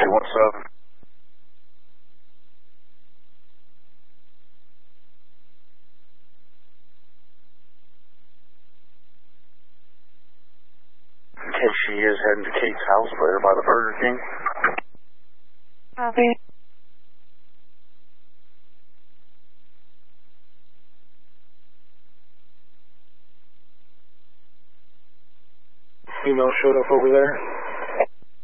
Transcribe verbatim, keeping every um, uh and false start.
one seven. Okay, she is heading to Kate's house there by the Burger King. Copy. Female showed up over there.